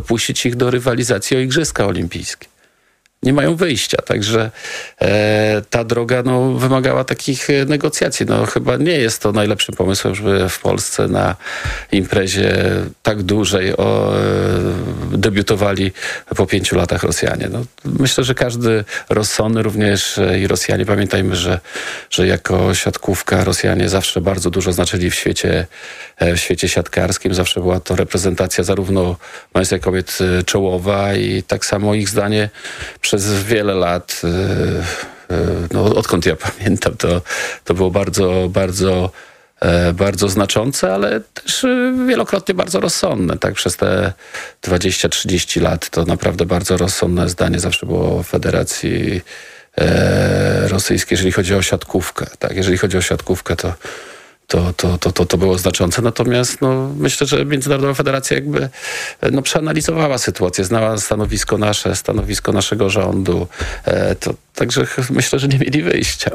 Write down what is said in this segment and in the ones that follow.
dopuścić ich do rywalizacji o Igrzyska Olimpijskie. Nie mają wyjścia, także ta droga wymagała takich negocjacji. Chyba nie jest to najlepszym pomysłem, żeby w Polsce na imprezie tak dużej debiutowali po 5 latach Rosjanie. Myślę, że każdy rozsądny, również i Rosjanie, pamiętajmy, że jako siatkówka Rosjanie zawsze bardzo dużo znaczyli w świecie siatkarskim. Zawsze była to reprezentacja zarówno mężczyzn, jak i kobiet czołowa i tak samo ich zdanie przez wiele lat, odkąd ja pamiętam, to było bardzo, bardzo, bardzo znaczące, ale też wielokrotnie bardzo rozsądne. Tak? Przez te 20-30 lat to naprawdę bardzo rozsądne zdanie zawsze było w Federacji Rosyjskiej, jeżeli chodzi o siatkówkę. Tak? Jeżeli chodzi o siatkówkę, to było znaczące. Natomiast myślę, że Międzynarodowa Federacja przeanalizowała sytuację, znała stanowisko naszego rządu. Także myślę, że nie mieli wyjścia.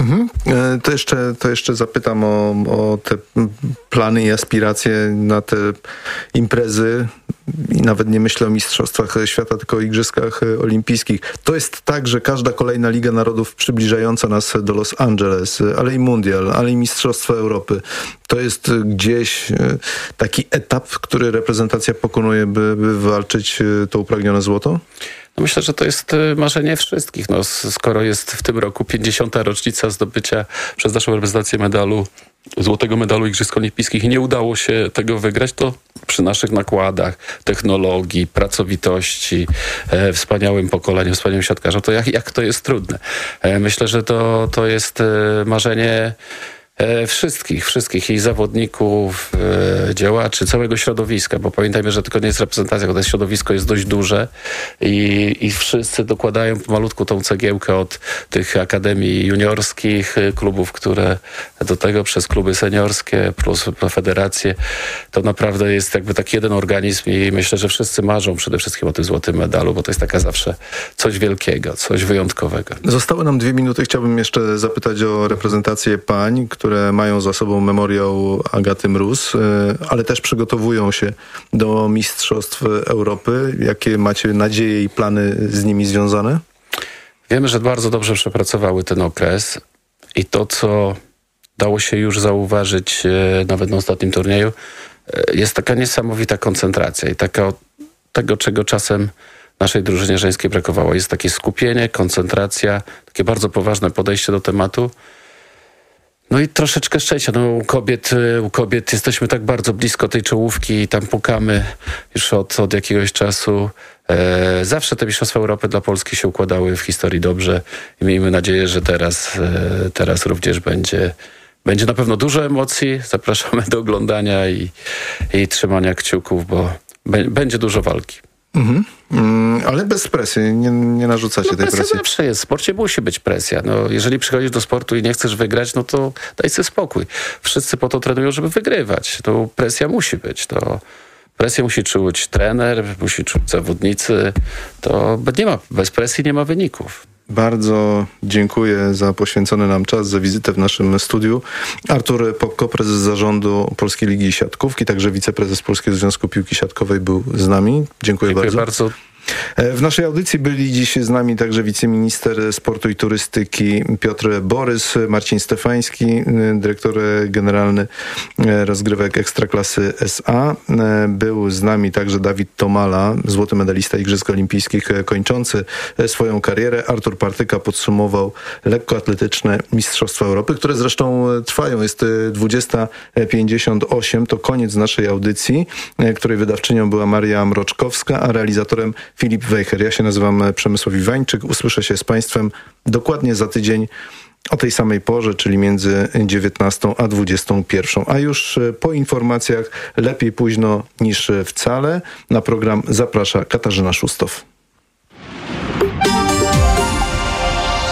To jeszcze zapytam o te plany i aspiracje na te imprezy. I nawet nie myślę o Mistrzostwach Świata, tylko o Igrzyskach Olimpijskich. To jest tak, że każda kolejna Liga Narodów przybliżająca nas do Los Angeles, ale i Mundial, ale i Mistrzostwa Europy, to jest gdzieś taki etap, który reprezentacja pokonuje, by wywalczyć to upragnione złoto? Myślę, że to jest marzenie wszystkich. Skoro jest w tym roku 50. rocznica zdobycia przez naszą reprezentację złotego medalu Igrzysk Olimpijskich i nie udało się tego wygrać, to przy naszych nakładach, technologii, pracowitości, wspaniałym pokoleniu, wspaniałym siatkarzom, to jak to jest trudne. Myślę, że to jest marzenie wszystkich i zawodników, działaczy, całego środowiska, bo pamiętajmy, że tylko nie jest reprezentacja, bo to środowisko jest dość duże i wszyscy dokładają pomalutku tą cegiełkę od tych akademii juniorskich, klubów, które do tego przez kluby seniorskie plus federacje, to naprawdę jest jakby taki jeden organizm i myślę, że wszyscy marzą przede wszystkim o tym złotym medalu, bo to jest taka zawsze coś wielkiego, coś wyjątkowego. Zostały nam 2 minuty. Chciałbym jeszcze zapytać o reprezentację pań, które mają za sobą memoriał Agaty Mróz, ale też przygotowują się do Mistrzostw Europy. Jakie macie nadzieje i plany z nimi związane? Wiemy, że bardzo dobrze przepracowały ten okres i to, co dało się już zauważyć nawet na ostatnim turnieju, jest taka niesamowita koncentracja i tego, czego czasem naszej drużynie żeńskiej brakowało. Jest takie skupienie, koncentracja, takie bardzo poważne podejście do tematu. I troszeczkę szczęścia. U kobiet jesteśmy tak bardzo blisko tej czołówki i tam pukamy już od jakiegoś czasu. Zawsze te Mistrzostwa Europy dla Polski się układały w historii dobrze i miejmy nadzieję, że teraz również będzie na pewno dużo emocji. Zapraszamy do oglądania i trzymania kciuków, bo będzie dużo walki. Ale bez presji, nie narzucacie tej presji. Zawsze jest. W sporcie musi być presja. Jeżeli przychodzisz do sportu i nie chcesz wygrać, to daj sobie spokój. Wszyscy po to trenują, żeby wygrywać. Presja musi być. Presję musi czuć trener, musi czuć zawodnicy. Bez presji nie ma wyników. Bardzo dziękuję za poświęcony nam czas, za wizytę w naszym studiu. Artur Popko, prezes zarządu Polskiej Ligi Siatkówki, także wiceprezes Polskiego Związku Piłki Siatkowej był z nami. Dziękuję bardzo. W naszej audycji byli dziś z nami także wiceminister sportu i turystyki Piotr Borys, Marcin Stefański, dyrektor generalny rozgrywek Ekstraklasy SA. Był z nami także Dawid Tomala, złoty medalista Igrzysk Olimpijskich kończący swoją karierę. Artur Partyka podsumował lekkoatletyczne Mistrzostwa Europy, które zresztą trwają. Jest 20:58, to koniec naszej audycji, której wydawczynią była Maria Mroczkowska, a realizatorem Filip Wejher. Ja się nazywam Przemysław Iwańczyk. Usłyszę się z Państwem dokładnie za tydzień o tej samej porze, czyli między 19 a 21. A już po informacjach lepiej późno niż wcale. Na program zaprasza Katarzyna Szustow.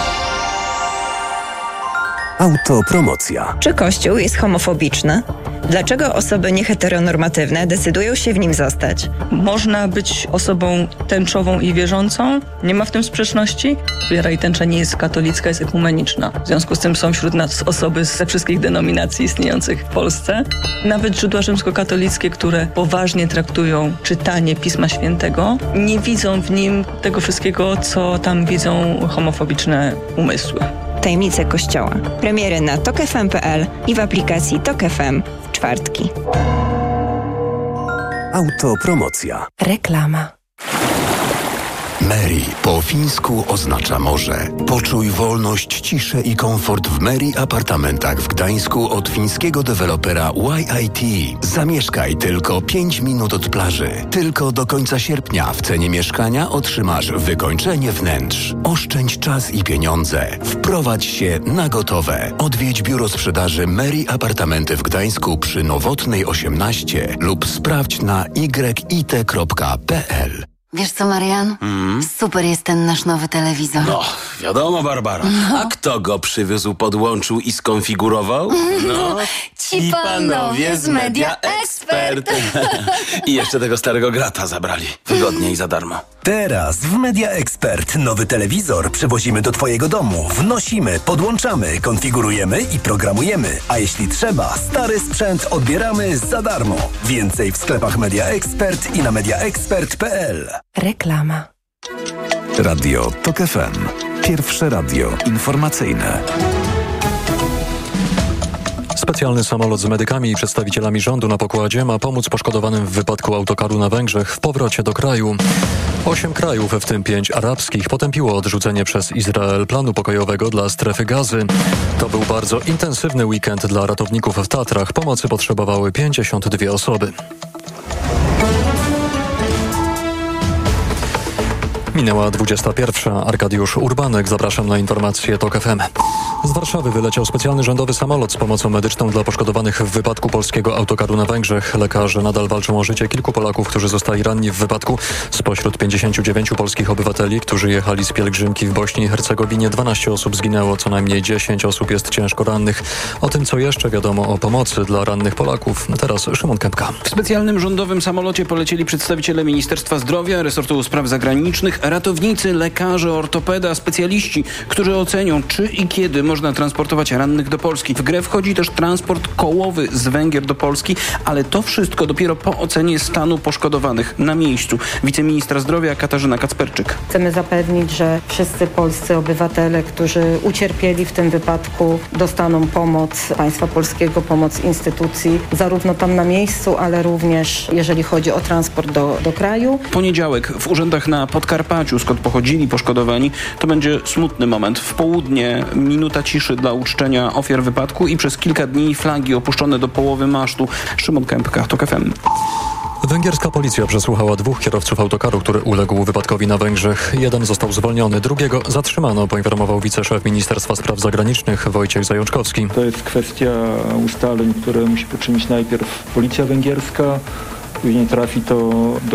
Autopromocja. Czy Kościół jest homofobiczny? Dlaczego osoby nieheteronormatywne decydują się w nim zostać? Można być osobą tęczową i wierzącą, nie ma w tym sprzeczności. Wiara i tęcza nie jest katolicka, jest ekumeniczna. W związku z tym są wśród nas osoby ze wszystkich denominacji istniejących w Polsce. Nawet źródła rzymskokatolickie, które poważnie traktują czytanie Pisma Świętego, nie widzą w nim tego wszystkiego, co tam widzą homofobiczne umysły. Tajemnice Kościoła. Premiery na tokfm.pl i w aplikacji Tok FM w czwartki. Autopromocja. Reklama. Meri po fińsku oznacza morze. Poczuj wolność, ciszę i komfort w Meri apartamentach w Gdańsku od fińskiego dewelopera YIT. Zamieszkaj tylko 5 minut od plaży. Tylko do końca sierpnia w cenie mieszkania otrzymasz wykończenie wnętrz. Oszczędź czas i pieniądze. Wprowadź się na gotowe. Odwiedź biuro sprzedaży Meri Apartamenty w Gdańsku przy Nowotnej 18 lub sprawdź na yit.pl. Wiesz co, Marian? Super jest ten nasz nowy telewizor. No, wiadomo, Barbara. A kto go przywiózł, podłączył i skonfigurował? No, ci panowie z Media Expert. I jeszcze tego starego grata zabrali. Wygodnie i za darmo. Teraz w Media Expert nowy telewizor przywozimy do Twojego domu. Wnosimy, podłączamy, konfigurujemy i programujemy. A jeśli trzeba, stary sprzęt odbieramy za darmo. Więcej w sklepach Media Expert i na mediaexpert.pl. Reklama. Radio Tok FM. Pierwsze radio informacyjne. Specjalny samolot z medykami i przedstawicielami rządu na pokładzie ma pomóc poszkodowanym w wypadku autokaru na Węgrzech w powrocie do kraju. 8 krajów, w tym 5 arabskich, potępiło odrzucenie przez Izrael planu pokojowego dla strefy Gazy. To był bardzo intensywny weekend dla ratowników w Tatrach. Pomocy potrzebowały 52 osoby. Minęła 21. Arkadiusz Urbanek. Zapraszam na informacje TOK FM. Z Warszawy wyleciał specjalny rządowy samolot z pomocą medyczną dla poszkodowanych w wypadku polskiego autokaru na Węgrzech. Lekarze nadal walczą o życie kilku Polaków, którzy zostali ranni w wypadku. Spośród 59 polskich obywateli, którzy jechali z pielgrzymki w Bośni i Hercegowinie, 12 osób zginęło, co najmniej 10 osób jest ciężko rannych. O tym, co jeszcze wiadomo o pomocy dla rannych Polaków, teraz Szymon Kępka. W specjalnym rządowym samolocie polecieli przedstawiciele Ministerstwa Zdrowia, Resortu Spraw Zagranicznych, ratownicy, lekarze, ortopeda, specjaliści, którzy ocenią, czy i kiedy można transportować rannych do Polski. W grę wchodzi też transport kołowy z Węgier do Polski, ale to wszystko dopiero po ocenie stanu poszkodowanych na miejscu. Wiceministra zdrowia Katarzyna Kacperczyk. Chcemy zapewnić, że wszyscy polscy obywatele, którzy ucierpieli w tym wypadku, dostaną pomoc państwa polskiego, pomoc instytucji, zarówno tam na miejscu, ale również jeżeli chodzi o transport do kraju. Poniedziałek w urzędach na Podkarpaciu, skąd pochodzili poszkodowani, to będzie smutny moment. W południe minuta ciszy dla uczczenia ofiar wypadku i przez kilka dni flagi opuszczone do połowy masztu. Szymon Kępka, TOK FM. Węgierska policja przesłuchała 2 kierowców autokaru, który uległ wypadkowi na Węgrzech. Jeden został zwolniony, drugiego zatrzymano, poinformował wiceszef Ministerstwa Spraw Zagranicznych Wojciech Zajączkowski. To jest kwestia ustaleń, które musi poczynić najpierw policja węgierska. Później trafi to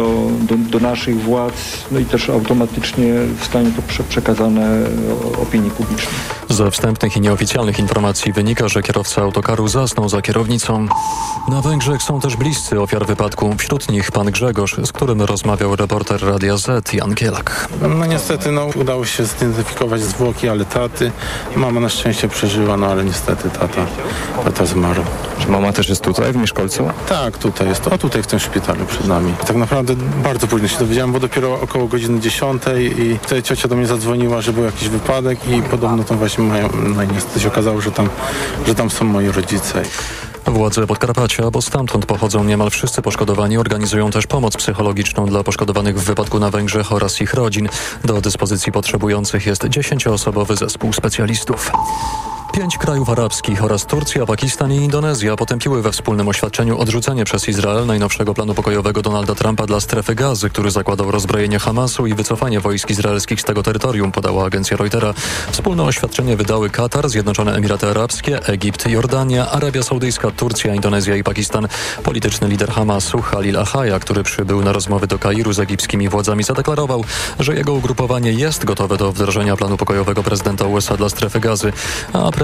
do naszych władz, no i też automatycznie zostanie to przekazane opinii publicznej. Ze wstępnych i nieoficjalnych informacji wynika, że kierowca autokaru zasnął za kierownicą. Na Węgrzech są też bliscy ofiar wypadku. Wśród nich pan Grzegorz, z którym rozmawiał reporter Radia Z Jan Kielak. No niestety udało się zidentyfikować zwłoki, ale taty. Mama na szczęście przeżyła, ale niestety tata zmarł. Czy mama też jest tutaj, w Mieszkolcu? Tak, tutaj jest. Tutaj w tym szpitalu przed nami. Tak naprawdę bardzo późno się dowiedziałem, bo dopiero około godziny 10 i wtedy ciocia do mnie zadzwoniła, że był jakiś wypadek i podobno tam właśnie mają, no i niestety się okazało, że tam są moi rodzice. Władze Podkarpacia, bo stamtąd pochodzą niemal wszyscy poszkodowani, organizują też pomoc psychologiczną dla poszkodowanych w wypadku na Węgrzech oraz ich rodzin. Do dyspozycji potrzebujących jest 10-osobowy zespół specjalistów. 5 krajów arabskich oraz Turcja, Pakistan i Indonezja potępiły we wspólnym oświadczeniu odrzucenie przez Izrael najnowszego planu pokojowego Donalda Trumpa dla strefy Gazy, który zakładał rozbrojenie Hamasu i wycofanie wojsk izraelskich z tego terytorium, podała agencja Reutera. Wspólne oświadczenie wydały Katar, Zjednoczone Emiraty Arabskie, Egipt, Jordania, Arabia Saudyjska, Turcja, Indonezja i Pakistan. Polityczny lider Hamasu, Khalil Achaja, który przybył na rozmowy do Kairu z egipskimi władzami, zadeklarował, że jego ugrupowanie jest gotowe do wdrożenia planu pokojowego prezydenta USA dla strefy Gazy, a premier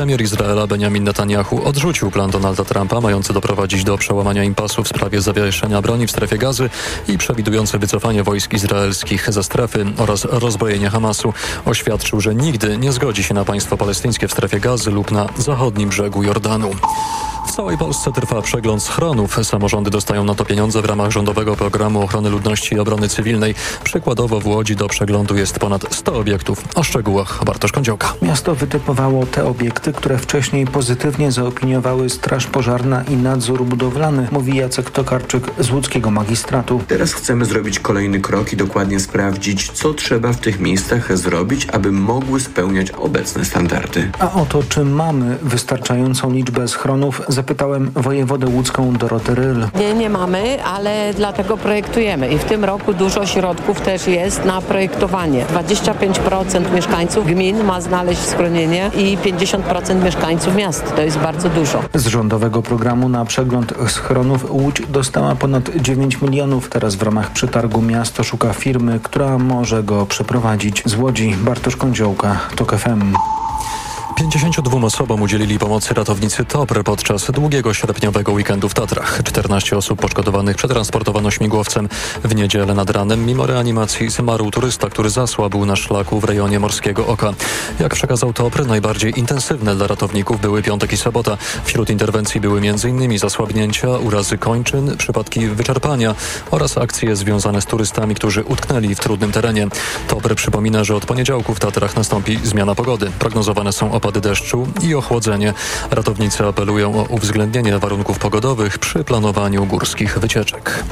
Premier Izraela Benjamin Netanyahu odrzucił plan Donalda Trumpa mający doprowadzić do przełamania impasu w sprawie zawieszenia broni w strefie Gazy i przewidujący wycofanie wojsk izraelskich ze strefy oraz rozbrojenie Hamasu. Oświadczył, że nigdy nie zgodzi się na państwo palestyńskie w strefie Gazy lub na zachodnim brzegu Jordanu. W całej Polsce trwa przegląd schronów. Samorządy dostają na to pieniądze w ramach rządowego programu ochrony ludności i obrony cywilnej. Przykładowo w Łodzi do przeglądu jest ponad 100 obiektów. O szczegółach Bartosz Kądziołka. Miasto wytypowało te obiekty, które wcześniej pozytywnie zaopiniowały Straż Pożarna i Nadzór Budowlany, mówi Jacek Tokarczyk z łódzkiego magistratu. Teraz chcemy zrobić kolejny krok i dokładnie sprawdzić, co trzeba w tych miejscach zrobić, aby mogły spełniać obecne standardy. A o to, czy mamy wystarczającą liczbę schronów, zapytałem wojewodę łódzką Dorotę Ryl. Nie mamy, ale dlatego projektujemy i w tym roku dużo środków też jest na projektowanie. 25% mieszkańców gmin ma znaleźć schronienie i 50% mieszkańców miast. To jest bardzo dużo. Z rządowego programu na przegląd schronów Łódź dostała ponad 9 milionów. Teraz w ramach przetargu miasto szuka firmy, która może go przeprowadzić. Z Łodzi Bartosz Kądziołka, TOK FM. 52 osobom udzielili pomocy ratownicy TOPR podczas długiego sierpniowego weekendu w Tatrach. 14 osób poszkodowanych przetransportowano śmigłowcem. W niedzielę nad ranem mimo reanimacji zmarł turysta, który zasłabł na szlaku w rejonie Morskiego Oka. Jak przekazał TOPR, najbardziej intensywne dla ratowników były piątek i sobota. Wśród interwencji były m.in. zasłabnięcia, urazy kończyn, przypadki wyczerpania oraz akcje związane z turystami, którzy utknęli w trudnym terenie. TOPR przypomina, że od poniedziałku w Tatrach nastąpi zmiana pogody. Prognozowane są opady deszczu i ochłodzenie. Ratownicy apelują o uwzględnienie warunków pogodowych przy planowaniu górskich wycieczek.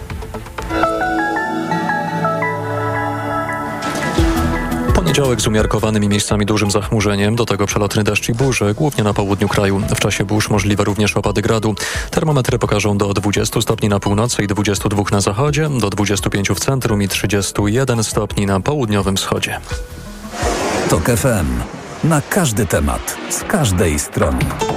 Poniedziałek z umiarkowanym i miejscami dużym zachmurzeniem, do tego przelotny deszcz i burze, głównie na południu kraju. W czasie burz możliwe również opady gradu. Termometry pokażą do 20 stopni na północy i 22 na zachodzie, do 25 w centrum i 31 stopni na południowym wschodzie. TOK FM. Na każdy temat, z każdej strony.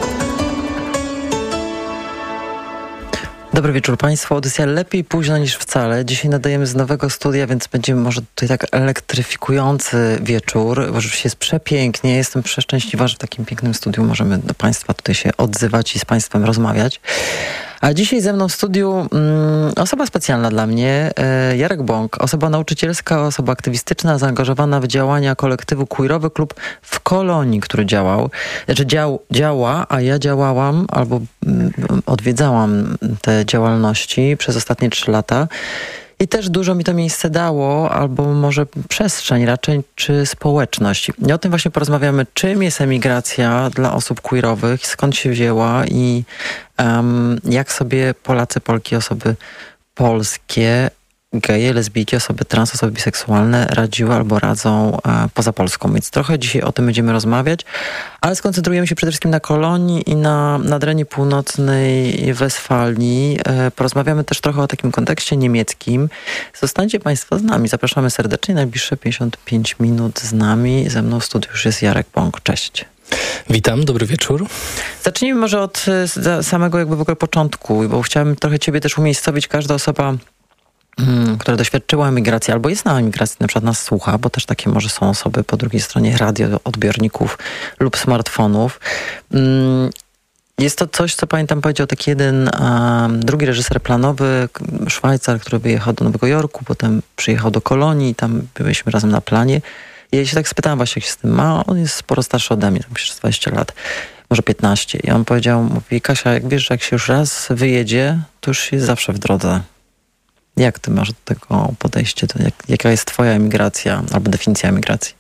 Dobry wieczór Państwu. Audycja lepiej późno niż wcale. Dzisiaj nadajemy z nowego studia, więc będzie może tutaj tak elektryfikujący wieczór. Oczywiście jest przepięknie. Jestem przeszczęśliwa, że w takim pięknym studiu możemy do Państwa tutaj się odzywać i z Państwem rozmawiać. A dzisiaj ze mną w studiu osoba specjalna dla mnie, Jarek Bąk, osoba nauczycielska, osoba aktywistyczna, zaangażowana w działania kolektywu Queerowy Klub w Kolonii, który działa, a ja działałam albo odwiedzałam te działalności przez ostatnie 3 lata. I też dużo mi to miejsce dało, albo może przestrzeń raczej, czy społeczność. I o tym właśnie porozmawiamy, czym jest emigracja dla osób queerowych, skąd się wzięła i jak sobie Polacy, Polki, osoby polskie, geje, lesbijki, osoby trans, osoby biseksualne radziły albo radzą poza Polską. Więc trochę dzisiaj o tym będziemy rozmawiać, ale skoncentrujemy się przede wszystkim na Kolonii i na nadrenii północnej Westfalii. Porozmawiamy też trochę o takim kontekście niemieckim. Zostańcie Państwo z nami. Zapraszamy serdecznie. Najbliższe 55 minut z nami. Ze mną w studiu już jest Jarek Bąk. Cześć. Witam, dobry wieczór. Zacznijmy może od samego jakby w ogóle początku, bo chciałabym trochę Ciebie też umiejscowić. Każda osoba, która doświadczyła emigracji albo jest na emigracji, na przykład nas słucha, bo też takie może są osoby po drugiej stronie radioodbiorników lub smartfonów. Jest to coś, co pamiętam powiedział taki jeden drugi reżyser planowy, Szwajcar, który wyjechał do Nowego Jorku, potem przyjechał do Kolonii, tam byliśmy razem na planie. I ja się tak spytałem właśnie, jak się z tym ma. On jest sporo starszy ode mnie, tam przecież 20 lat, może 15. I on powiedział, mówi, Kasia, jak wiesz, że jak się już raz wyjedzie, to już jest zawsze w drodze. Jak ty masz do tego podejście? Jaka jest twoja emigracja albo definicja emigracji?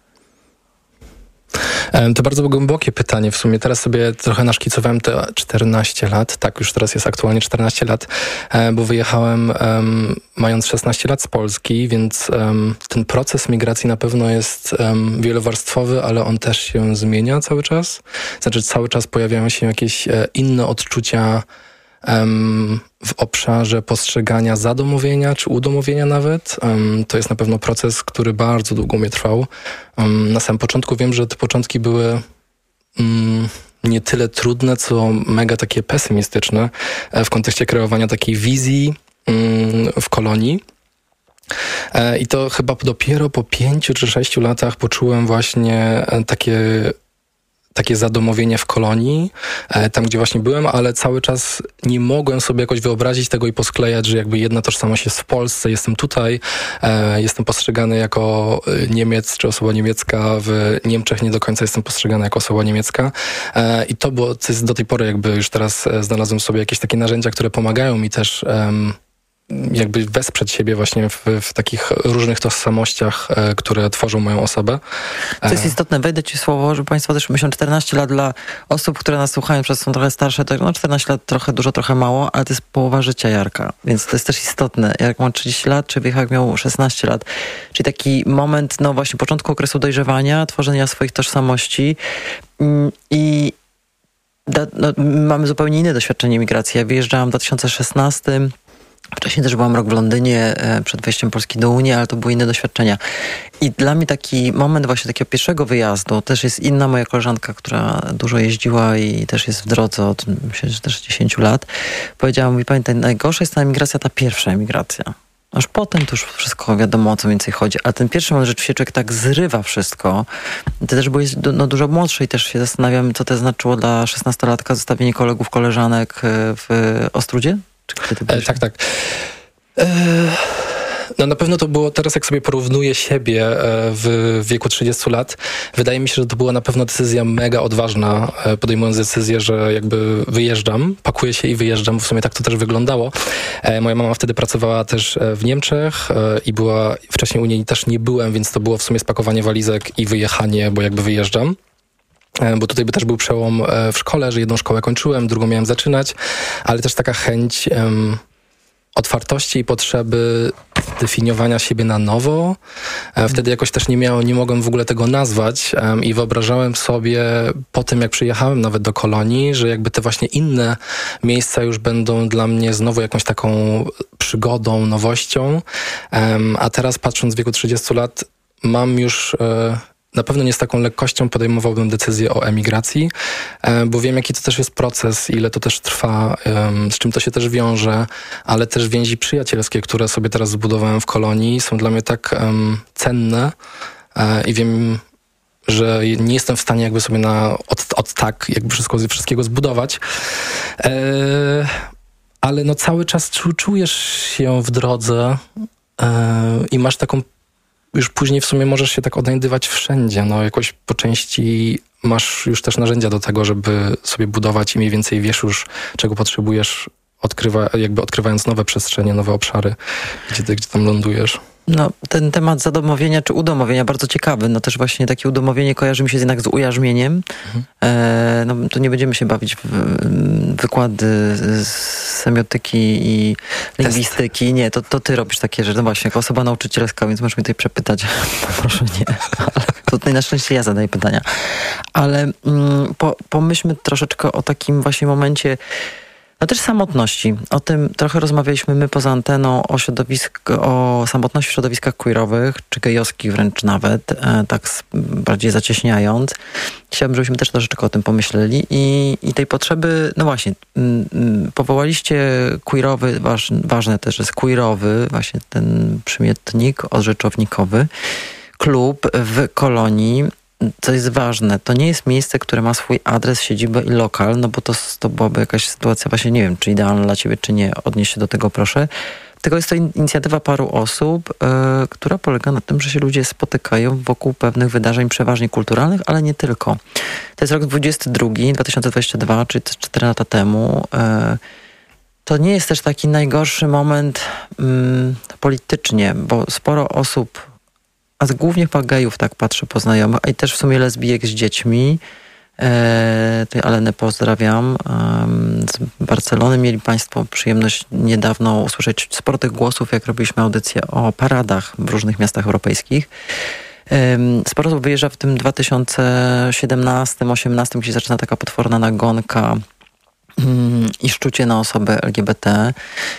To bardzo głębokie pytanie. W sumie teraz sobie trochę naszkicowałem te 14 lat. Tak, już teraz jest aktualnie 14 lat, bo wyjechałem mając 16 lat z Polski, więc ten proces migracji na pewno jest wielowarstwowy, ale on też się zmienia cały czas. Znaczy cały czas pojawiają się jakieś inne odczucia w obszarze postrzegania zadomowienia czy udomowienia nawet. To jest na pewno proces, który bardzo długo mnie trwał. Na samym początku wiem, że te początki były nie tyle trudne, co mega takie pesymistyczne w kontekście kreowania takiej wizji w Kolonii. I to chyba dopiero po 5 czy 6 latach poczułem właśnie takie zadomowienie w Kolonii, tam gdzie właśnie byłem, ale cały czas nie mogłem sobie jakoś wyobrazić tego i posklejać, że jakby jedna tożsamość jest w Polsce, jestem tutaj, jestem postrzegany jako Niemiec czy osoba niemiecka, w Niemczech nie do końca jestem postrzegany jako osoba niemiecka i to jest do tej pory jakby już teraz znalazłem sobie jakieś takie narzędzia, które pomagają mi też jakby wesprzeć siebie właśnie w takich różnych tożsamościach, które tworzą moją osobę. Co jest istotne, wejdę ci słowo, że państwo też myślą 14 lat dla osób, które nas słuchają, przez są trochę starsze, to 14 lat trochę dużo, trochę mało, ale to jest połowa życia Jarka, więc to jest też istotne. Jarek ma 30 lat, czy Wiechak miał 16 lat. Czyli taki moment, no właśnie początku okresu dojrzewania, tworzenia swoich tożsamości i mamy zupełnie inne doświadczenie migracji. Ja wyjeżdżałam w 2016. Wcześniej też byłam rok w Londynie przed wejściem Polski do Unii, ale to były inne doświadczenia. I dla mnie taki moment właśnie takiego pierwszego wyjazdu, też jest inna moja koleżanka, która dużo jeździła i też jest w drodze od, myślę, że też 10 lat. Powiedziała mi, pamiętaj, najgorsza jest ta emigracja, ta pierwsza emigracja. Aż potem to już wszystko wiadomo, o co więcej chodzi. A ten pierwszy moment, że się człowiek tak zrywa wszystko. Ty też byłeś dużo młodszy i też się zastanawiam, co to znaczyło dla 16-latka zostawienie kolegów, koleżanek w Ostródzie? Tak. No na pewno to było, teraz jak sobie porównuję siebie w wieku 30 lat, wydaje mi się, że to była na pewno decyzja mega odważna, podejmując decyzję, że jakby wyjeżdżam, pakuję się i wyjeżdżam, w sumie tak to też wyglądało. Moja mama wtedy pracowała też w Niemczech i była, wcześniej u niej też nie byłem, więc to było w sumie spakowanie walizek i wyjechanie, bo jakby wyjeżdżam. Bo tutaj by też był przełom w szkole, że jedną szkołę kończyłem, drugą miałem zaczynać, ale też taka chęć otwartości i potrzeby definiowania siebie na nowo. Wtedy jakoś też nie mogłem w ogóle tego nazwać i wyobrażałem sobie po tym, jak przyjechałem nawet do Kolonii, że jakby te właśnie inne miejsca już będą dla mnie znowu jakąś taką przygodą, nowością. A teraz patrząc w wieku 30 lat mam już... Na pewno nie z taką lekkością podejmowałbym decyzję o emigracji, bo wiem, jaki to też jest proces, ile to też trwa, z czym to się też wiąże, ale też więzi przyjacielskie, które sobie teraz zbudowałem w Kolonii, są dla mnie tak cenne i wiem, że nie jestem w stanie jakby sobie od tak jakby wszystkiego zbudować. Ale no cały czas czujesz się w drodze i masz taką już później w sumie możesz się tak odnajdywać wszędzie. No jakoś po części masz już też narzędzia do tego, żeby sobie budować i mniej więcej wiesz już, czego potrzebujesz, odkrywając nowe przestrzenie, nowe obszary, gdzie tam lądujesz. No, ten temat zadomowienia czy udomowienia bardzo ciekawy. No też właśnie takie udomowienie kojarzy mi się jednak z ujarzmieniem. No to nie będziemy się bawić w wykłady z semiotyki i lingwistyki. Nie, to ty robisz takie rzeczy. No właśnie, jako osoba nauczycielska, więc możesz mnie tutaj przepytać. Proszę nie. Ale tutaj na szczęście ja zadaję pytania. Ale pomyślmy troszeczkę o takim właśnie momencie no też samotności. O tym trochę rozmawialiśmy my poza anteną, o samotności w środowiskach queerowych, czy gejowskich wręcz nawet, tak bardziej zacieśniając. Chciałabym, żebyśmy też troszeczkę o tym pomyśleli i tej potrzeby, no właśnie, powołaliście queerowy, ważne też jest queerowy, właśnie ten przymiotnik orzeczownikowy, klub w Kolonii. Co jest ważne, to nie jest miejsce, które ma swój adres, siedzibę i lokal, no bo to byłaby jakaś sytuacja właśnie, nie wiem, czy idealna dla ciebie, czy nie, odnieś się do tego proszę. Tylko jest to inicjatywa paru osób, która polega na tym, że się ludzie spotykają wokół pewnych wydarzeń przeważnie kulturalnych, ale nie tylko. To jest rok 2022, czyli 4 lata temu. To nie jest też taki najgorszy moment politycznie, bo sporo osób, a głównie gejów, tak patrzę po znajomych, a i też w sumie lesbijek z dziećmi. Tutaj Alenę pozdrawiam. Z Barcelony mieli państwo przyjemność niedawno usłyszeć sporo tych głosów, jak robiliśmy audycję o paradach w różnych miastach europejskich. Sporo osób wyjeżdża w tym 2017-2018, gdzie zaczyna taka potworna nagonka i szczucie na osoby LGBT.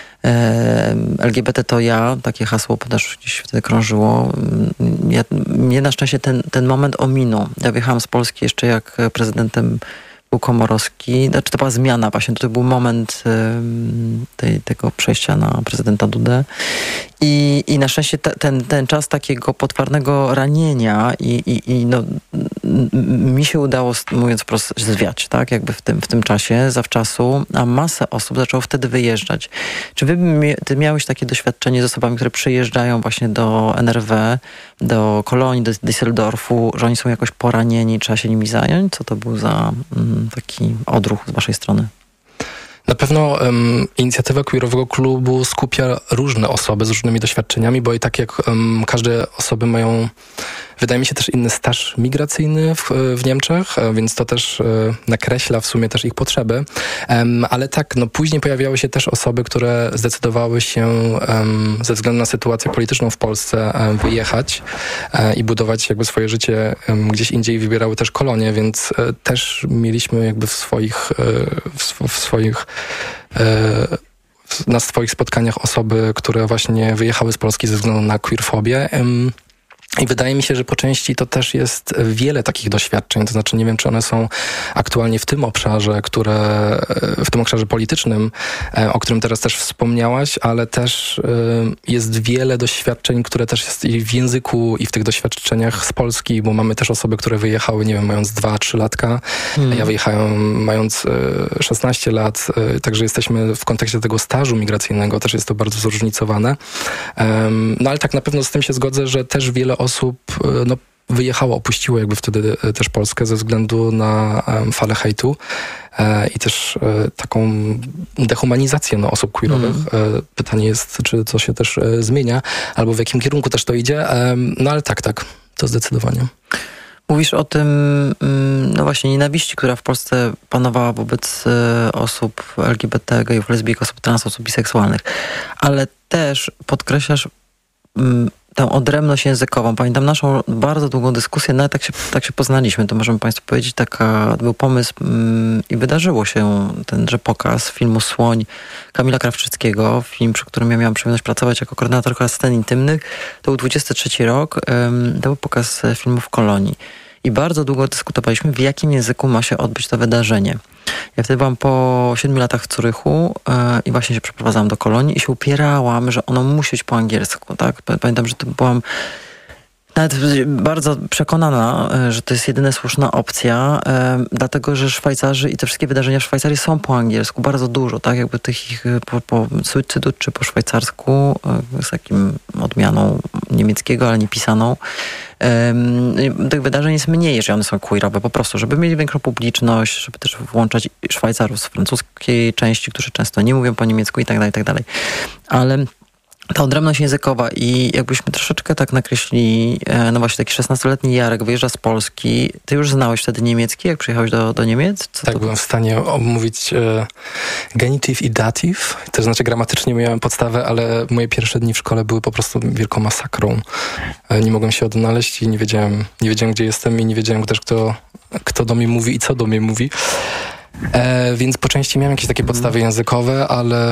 LGBT to ja, takie hasło też gdzieś wtedy krążyło. Mnie na szczęście ten moment ominął. Ja wjechałam z Polski jeszcze jak prezydentem był Komorowski. Znaczy to była zmiana właśnie, to był moment tego przejścia na prezydenta Dudę. I na szczęście ten czas takiego potwornego ranienia i mi się udało, mówiąc wprost, zwiać, tak? Jakby w tym czasie, zawczasu, a masę osób zaczęło wtedy wyjeżdżać. Czy ty miałeś takie doświadczenie z osobami, które przyjeżdżają właśnie do NRW, do Kolonii, do Düsseldorfu, że oni są jakoś poranieni, trzeba się nimi zająć? Co to był za taki odruch z waszej strony? Na pewno inicjatywa queerowego klubu skupia różne osoby z różnymi doświadczeniami, bo i tak jak każde osoby mają, wydaje mi się, też inny staż migracyjny w Niemczech, więc to też nakreśla w sumie też ich potrzeby. Ale tak, no później pojawiały się też osoby, które zdecydowały się ze względu na sytuację polityczną w Polsce wyjechać i budować jakby swoje życie gdzieś indziej, wybierały też kolonie, więc też mieliśmy jakby na swoich spotkaniach osoby, które właśnie wyjechały z Polski ze względu na queerfobię. I wydaje mi się, że po części to też jest wiele takich doświadczeń, to znaczy nie wiem, czy one są aktualnie w tym obszarze, w tym obszarze politycznym, o którym teraz też wspomniałaś, ale też jest wiele doświadczeń, które też jest i w języku, i w tych doświadczeniach z Polski, bo mamy też osoby, które wyjechały, nie wiem, mając 2-3 latka, ja wyjechałem mając 16 lat, także jesteśmy w kontekście tego stażu migracyjnego, też jest to bardzo zróżnicowane. No ale tak na pewno z tym się zgodzę, że też wiele osób wyjechało, opuściło jakby wtedy też Polskę ze względu na falę hejtu i też taką dehumanizację osób queerowych. Pytanie jest, czy to się też zmienia, albo w jakim kierunku też to idzie. No ale tak, to zdecydowanie. Mówisz o tym, no właśnie, nienawiści, która w Polsce panowała wobec osób LGBT, gejów, lesbijek, osób trans, osób biseksualnych, ale też podkreślasz tę odrębność językową. Pamiętam naszą bardzo długą dyskusję, nawet tak się poznaliśmy, to możemy Państwu powiedzieć, był pomysł i wydarzyło się tenże pokaz filmu Słoń Kamila Krawczyckiego, film, przy którym ja miałam przyjemność pracować jako koordynatorka scen intymnych. To był 23 rok, to był pokaz filmu w Kolonii. I bardzo długo dyskutowaliśmy, w jakim języku ma się odbyć to wydarzenie. Ja wtedy byłam po 7 latach w Zurychu i właśnie się przeprowadzałam do Kolonii i się upierałam, że ono musi być po angielsku. Tak? Pamiętam, że to byłam nawet bardzo przekonana, że to jest jedyna słuszna opcja, dlatego, że Szwajcarzy i te wszystkie wydarzenia w Szwajcarii są po angielsku, bardzo dużo, tak? Jakby tych ich po Suizydut czy po szwajcarsku, z takim odmianą niemieckiego, ale nie pisaną. Tych wydarzeń jest mniej, jeżeli one są queerowe, po prostu, żeby mieli większą publiczność, żeby też włączać Szwajcarów z francuskiej części, którzy często nie mówią po niemiecku i tak dalej. Ale ta odrębność językowa i jakbyśmy troszeczkę tak nakreślili, no właśnie taki 16-letni Jarek wyjeżdża z Polski. Ty już znałeś wtedy niemiecki, jak przyjechałeś do Niemiec? Byłem w stanie omówić genityw i datyw. To znaczy gramatycznie miałem podstawę, ale moje pierwsze dni w szkole były po prostu wielką masakrą. Nie mogłem się odnaleźć i nie wiedziałem, gdzie jestem i nie wiedziałem też, kto do mnie mówi i co do mnie mówi. Więc po części miałem jakieś takie podstawy językowe, ale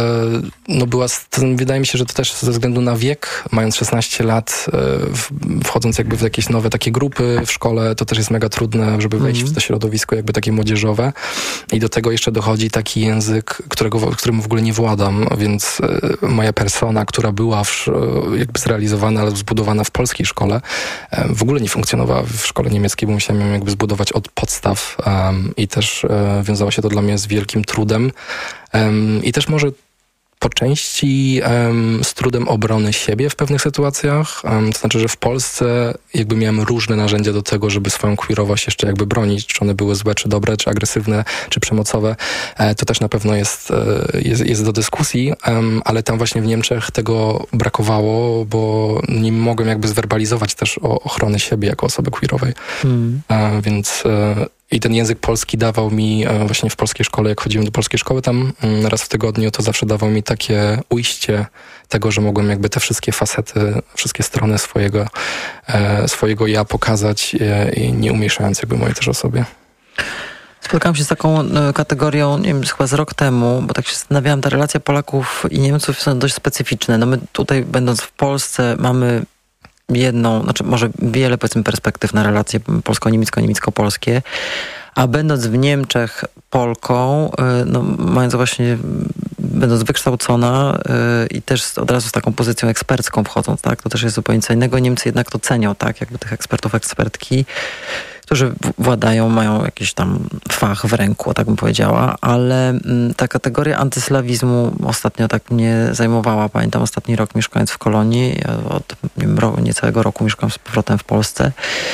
wydaje mi się, że to też ze względu na wiek, mając 16 lat, wchodząc jakby w jakieś nowe takie grupy w szkole, to też jest mega trudne, żeby wejść w to środowisko jakby takie młodzieżowe. I do tego jeszcze dochodzi taki język, którym w ogóle nie władam, więc moja persona, która była jakby zrealizowana, ale zbudowana w polskiej szkole, w ogóle nie funkcjonowała w szkole niemieckiej, bo musiałem ją jakby zbudować od podstaw i też wiązało się to dla mnie z wielkim trudem i też może po części z trudem obrony siebie w pewnych sytuacjach. To znaczy, że w Polsce jakby miałem różne narzędzia do tego, żeby swoją queerowość jeszcze jakby bronić, czy one były złe, czy dobre, czy agresywne, czy przemocowe. To też na pewno jest do dyskusji, ale tam właśnie w Niemczech tego brakowało, bo nie mogłem jakby zwerbalizować też o ochrony siebie jako osoby queerowej. Więc i ten język polski dawał mi właśnie w polskiej szkole, jak chodziłem do polskiej szkoły tam raz w tygodniu, to zawsze dawał mi takie ujście tego, że mogłem jakby te wszystkie facety, wszystkie strony swojego ja pokazać i nie umieszając jakby mojej też osobie. Spotkałam się z taką kategorią, nie wiem, chyba z rok temu, bo tak się zastanawiałam, ta relacja Polaków i Niemców są dość specyficzne. No my tutaj, będąc w Polsce, mamy może wiele, powiedzmy, perspektyw na relacje polsko-niemiecko, niemiecko-polskie, a będąc w Niemczech Polką, będąc wykształcona i też od razu z taką pozycją ekspercką wchodząc, tak, to też jest zupełnie co innego. Niemcy jednak to cenią, tak, jakby tych ekspertów, ekspertki. którzy władają, mają jakiś tam fach w ręku, tak bym powiedziała, ale ta kategoria antyslawizmu ostatnio tak mnie zajmowała. Pamiętam ostatni rok mieszkając w Kolonii, ja od niecałego roku mieszkam z powrotem w Polsce.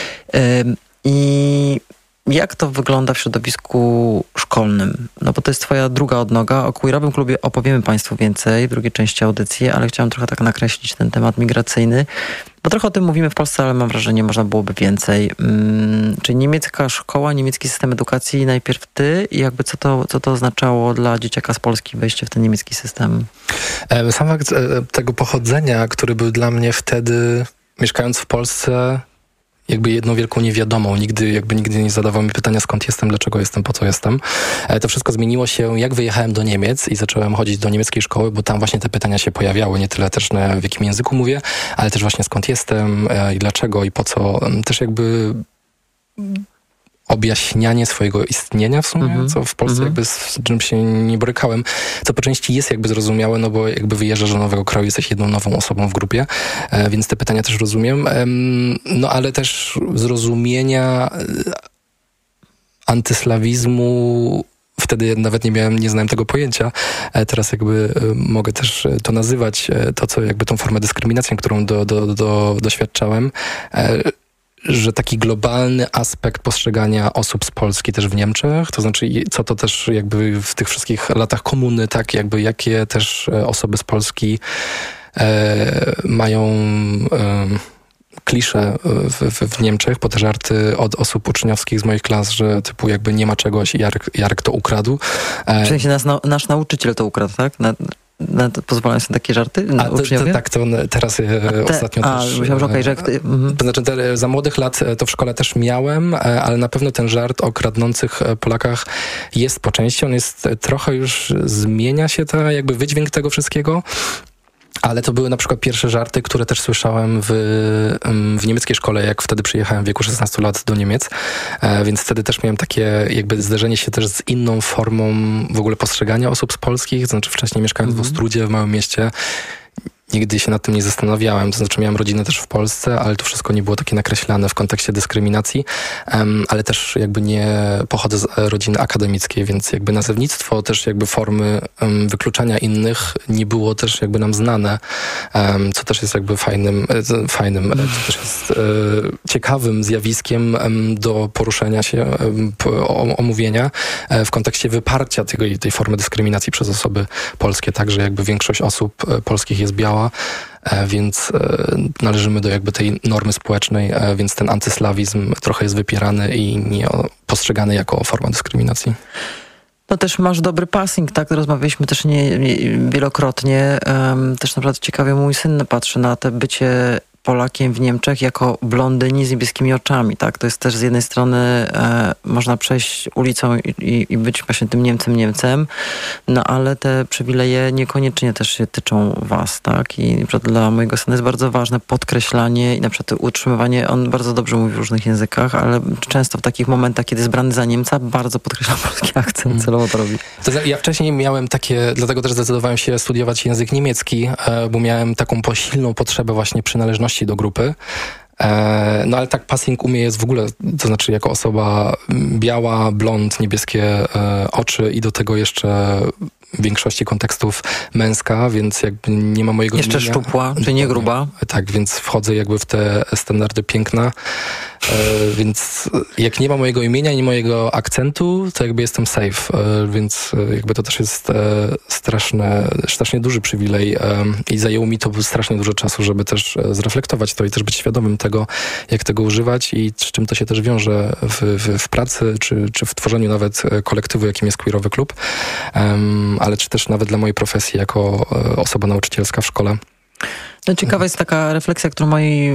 I jak to wygląda w środowisku szkolnym? No bo to jest twoja druga odnoga. O queerowym klubie opowiemy Państwu więcej w drugiej części audycji, ale chciałam trochę tak nakreślić ten temat migracyjny, bo trochę o tym mówimy w Polsce, ale mam wrażenie, można byłoby więcej. Czyli niemiecka szkoła, niemiecki system edukacji, najpierw ty i jakby co to oznaczało dla dzieciaka z Polski wejście w ten niemiecki system? Sam fakt tego pochodzenia, który był dla mnie wtedy, mieszkając w Polsce, jakby jedną wielką niewiadomą. Nigdy nie zadawał mi pytania, skąd jestem, dlaczego jestem, po co jestem. To wszystko zmieniło się, jak wyjechałem do Niemiec i zacząłem chodzić do niemieckiej szkoły, bo tam właśnie te pytania się pojawiały. Nie tyle też w jakim języku mówię, ale też właśnie skąd jestem i dlaczego i po co. Też jakby objaśnianie swojego istnienia w sumie, co w Polsce jakby z czym się nie borykałem, co po części jest jakby zrozumiałe, no bo jakby wyjeżdżasz do nowego kraju, jesteś jedną nową osobą w grupie, więc te pytania też rozumiem. No ale też zrozumienia antyslawizmu wtedy nawet nie znałem tego pojęcia. Teraz jakby mogę też to nazywać, to co jakby tą formę dyskryminacji, którą doświadczałem, że taki globalny aspekt postrzegania osób z Polski też w Niemczech, to znaczy co to też jakby w tych wszystkich latach komuny, tak jakby jakie też osoby z Polski mają klisze w Niemczech, po te żarty od osób uczniowskich z moich klas, że typu jakby nie ma czegoś i Jarek to ukradł. W sensie nasz nauczyciel to ukradł, tak? Pozwalają sobie takie żarty na uczniowie? Tak, to teraz ostatnio też... Myślałem, że To znaczy za młodych lat to w szkole też miałem, ale na pewno ten żart o kradnących Polakach jest po części. On jest trochę już, zmienia się jakby wydźwięk tego wszystkiego. Ale to były na przykład pierwsze żarty, które też słyszałem w niemieckiej szkole, jak wtedy przyjechałem w wieku 16 lat do Niemiec, więc wtedy też miałem takie jakby zderzenie się też z inną formą w ogóle postrzegania osób z polskich, to znaczy wcześniej mieszkałem w Ostródzie, w małym mieście. Nigdy się nad tym nie zastanawiałem, to znaczy miałem rodzinę też w Polsce, ale to wszystko nie było takie nakreślane w kontekście dyskryminacji, ale też jakby nie pochodzę z rodziny akademickiej, więc jakby nazewnictwo, też jakby formy wykluczania innych nie było też jakby nam znane, co też jest jakby fajnym co też jest ciekawym zjawiskiem do poruszenia się, omówienia w kontekście wyparcia tej formy dyskryminacji przez osoby polskie, także jakby większość osób polskich jest biała, więc należymy do jakby tej normy społecznej, więc ten antyslawizm trochę jest wypierany i nie postrzegany jako forma dyskryminacji. No też masz dobry passing, tak? Rozmawialiśmy też wielokrotnie. Też naprawdę ciekawie mój syn patrzy na to bycie Polakiem w Niemczech jako blondyni z niebieskimi oczami, tak? To jest też z jednej strony można przejść ulicą i być właśnie tym Niemcem, no ale te przywileje niekoniecznie też się tyczą was, tak? I na przykład dla mojego syna jest bardzo ważne podkreślanie i na przykład utrzymywanie, on bardzo dobrze mówi w różnych językach, ale często w takich momentach, kiedy jest brany za Niemca, bardzo podkreśla polski akcent, celowo to robi. Ja wcześniej miałem dlatego też zdecydowałem się studiować język niemiecki, bo miałem taką silną potrzebę właśnie przynależności do grupy. No ale tak passing u mnie jest w ogóle, to znaczy jako osoba biała, blond, niebieskie oczy i do tego jeszcze w większości kontekstów męska, więc jakby nie ma mojego jeszcze imienia. Szczupła, czy nie gruba. Tak, więc wchodzę jakby w te standardy piękna, więc jak nie ma mojego imienia, nie mojego akcentu, to jakby jestem safe, więc jakby to też jest strasznie duży przywilej i zajęło mi to strasznie dużo czasu, żeby też zreflektować to i też być świadomym tego, jak tego używać i z czym to się też wiąże w pracy, czy w tworzeniu nawet kolektywu, jakim jest queerowy klub, ale czy też nawet dla mojej profesji jako osoba nauczycielska w szkole. No ciekawa jest taka refleksja, którą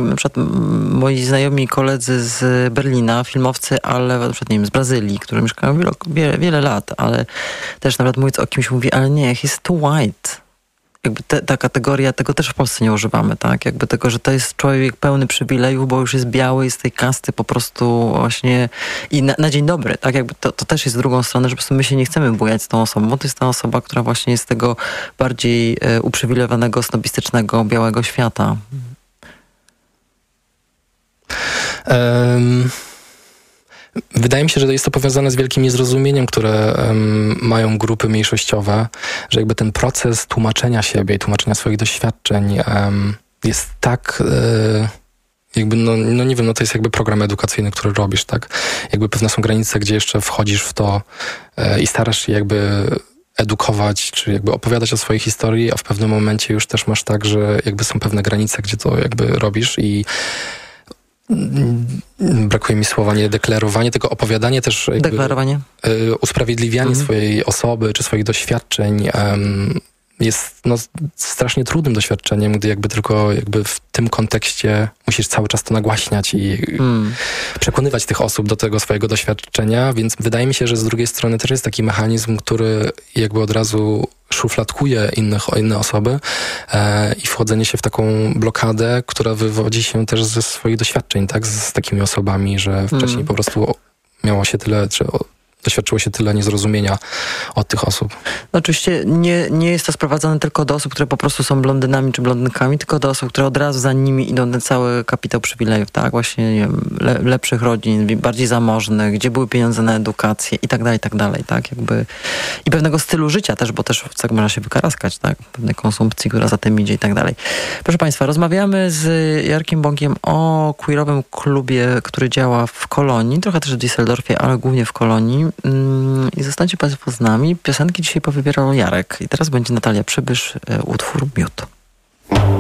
moi znajomi i koledzy z Berlina, filmowcy, ale na przykład, nie wiem, z Brazylii, którzy mieszkają wiele lat, ale też nawet mówiąc o kimś mówi, ale nie, he's too white. Jakby ta kategoria, tego też w Polsce nie używamy, tak? Jakby tego, że to jest człowiek pełny przywilejów, bo już jest biały, z tej kasty po prostu właśnie i na dzień dobry, tak? Jakby to też jest z drugą stronę, że po prostu my się nie chcemy bujać z tą osobą, bo to jest ta osoba, która właśnie jest z tego bardziej uprzywilejowanego, snobistycznego, białego świata. Wydaje mi się, że jest to powiązane z wielkim niezrozumieniem, które mają grupy mniejszościowe, że jakby ten proces tłumaczenia siebie i tłumaczenia swoich doświadczeń jest tak... jakby, no nie wiem, no to jest jakby program edukacyjny, który robisz, tak? Jakby pewne są granice, gdzie jeszcze wchodzisz w to i starasz się jakby edukować, czy jakby opowiadać o swojej historii, a w pewnym momencie już też masz tak, że jakby są pewne granice, gdzie to jakby robisz i brakuje mi słowa, nie deklarowanie, tylko opowiadanie też... Jakby, deklarowanie? Usprawiedliwianie swojej osoby, czy swoich doświadczeń jest strasznie trudnym doświadczeniem, gdy jakby tylko jakby w tym kontekście musisz cały czas to nagłaśniać i przekonywać tych osób do tego swojego doświadczenia, więc wydaje mi się, że z drugiej strony też jest taki mechanizm, który jakby od razu szufladkuje inne osoby i wchodzenie się w taką blokadę, która wywodzi się też ze swoich doświadczeń, tak, z takimi osobami, że wcześniej po prostu miało się tyle, czy doświadczyło się tyle niezrozumienia od tych osób. No oczywiście nie jest to sprowadzane tylko do osób, które po prostu są blondynami czy blondynkami, tylko do osób, które od razu za nimi idą ten cały kapitał przywilejów, tak? Właśnie, nie wiem, lepszych rodzin, bardziej zamożnych, gdzie były pieniądze na edukację i tak dalej, tak? Jakby i pewnego stylu życia też, bo też tak można się wykaraskać, tak? Pewnej konsumpcji, która za tym idzie i tak dalej. Proszę Państwa, rozmawiamy z Jarkiem Bąkiem o queerowym klubie, który działa w Kolonii, trochę też w Düsseldorfie, ale głównie w Kolonii. I zostańcie Państwo z nami. Piosenki dzisiaj powybierał Jarek. I teraz będzie Natalia Przybysz, utwór Miód.